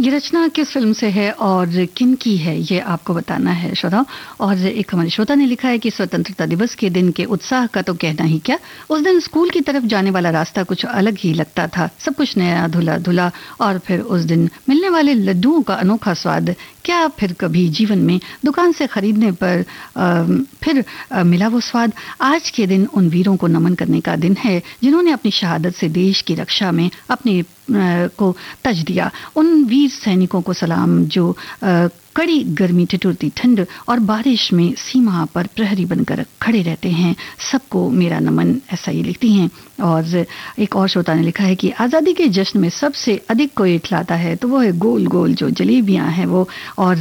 ये रचना किस फ़िल्म से है और किन की है, ये आपको बताना है श्रोताओ। और एक हमारे श्रोता ने लिखा है कि स्वतंत्रता दिवस के दिन के उत्साह का तो कहना ही क्या। उस दिन स्कूल की तरफ जाने वाला रास्ता कुछ अलग ही लगता था, सब कुछ नया धुला धुला। और फिर उस दिन मिलने वाले लड्डुओं का अनोखा स्वाद, क्या फिर कभी जीवन में दुकान से खरीदने पर मिला वो स्वाद। आज के दिन उन वीरों को नमन करने का दिन है जिन्होंने अपनी शहादत से देश की रक्षा में अपने को तज दिया। उन वीर सैनिकों को सलाम जो कड़ी गर्मी, ठिठुरती ठंड और बारिश में सीमा पर प्रहरी बनकर खड़े रहते हैं। सबको मेरा नमन, ऐसा ही लिखती हैं। और एक और श्रोता ने लिखा है कि आज़ादी के जश्न में सबसे अधिक कोई इठलाता है तो वो है गोल गोल जो जलेबियां हैं वो। और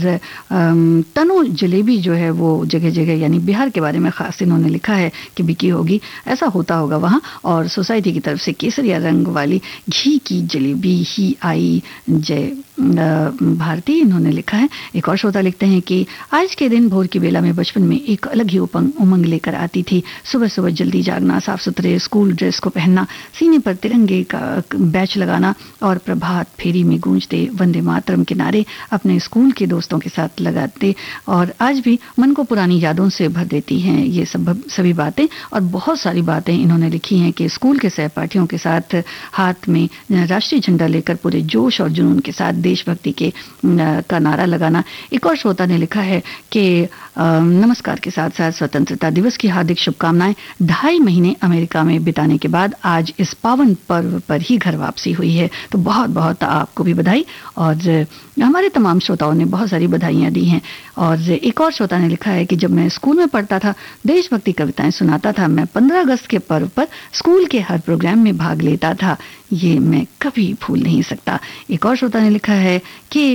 तनु जलेबी जो है वो जगह जगह, यानी बिहार के बारे में खास इन्होंने लिखा है कि बिकी होगी, ऐसा होता होगा वहाँ। और सोसाइटी की तरफ से केसरिया रंग वाली घी की जलेबी ही आई, जय भारती, इन्होंने लिखा है। एक और श्रोता लिखते हैं कि आज के दिन भोर की बेला में बचपन में एक अलग ही उमंग लेकर आती थी। सुबह सुबह जल्दी जागना, साफ सुथरे स्कूल ड्रेस को पहनना, सीने पर तिरंगे का बैच लगाना और प्रभात फेरी में गूंजते वंदे मातरम के नारे अपने स्कूल के दोस्तों के साथ लगाते। और आज भी मन को पुरानी यादों से भर देती हैं ये सभी बातें। और बहुत सारी बातें इन्होंने लिखी हैं कि स्कूल के सहपाठियों के साथ हाथ में राष्ट्रीय झंडा लेकर पूरे जोश और जुनून के साथ देशभक्ति का नारा लगाना। एक और श्रोता ने लिखा है कि नमस्कार के साथ साथ स्वतंत्रता दिवस की हार्दिक शुभकामनाएं। 2.5 महीने अमेरिका में बिताने के बाद आज इस पावन पर्व पर ही घर वापसी हुई है, तो बहुत बहुत आपको भी बधाई। और हमारे तमाम श्रोताओं ने बहुत सारी बधाइयां दी हैं। और एक और श्रोता ने लिखा है कि जब मैं स्कूल में पढ़ता था, देशभक्ति कविताएं सुनाता था। मैं 15 अगस्त के पर्व पर स्कूल के हर प्रोग्राम में भाग लेता था, ये मैं कभी भूल नहीं सकता। एक और श्रोता ने लिखा है कि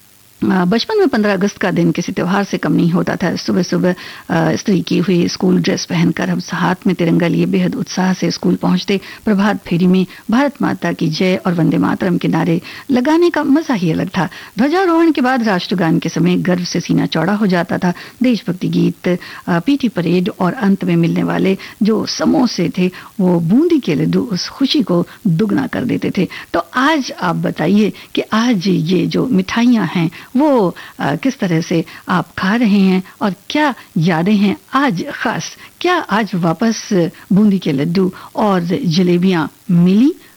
बचपन में 15 अगस्त का दिन किसी त्योहार से कम नहीं होता था। सुबह सुबह स्त्री की हुई स्कूल ड्रेस पहनकर हम हाथ में तिरंगा लिए बेहद उत्साह से स्कूल पहुंचते। प्रभात फेरी में भारत माता की जय और वंदे मातरम के नारे लगाने का मजा ही अलग था। ध्वजारोहण के बाद राष्ट्रगान के समय गर्व से सीना चौड़ा हो जाता था। देशभक्ति गीत, पीटी परेड और अंत में मिलने वाले जो समोसे थे वो बूंदी के लड्डू उस खुशी को दुगना कर देते थे। तो आज आप बताइए कि आज ये जो मिठाइयाँ हैं वो किस तरह से आप खा रहे हैं और क्या यादें हैं आज खास। क्या आज वापस बूंदी के लड्डू और जलेबियां मिली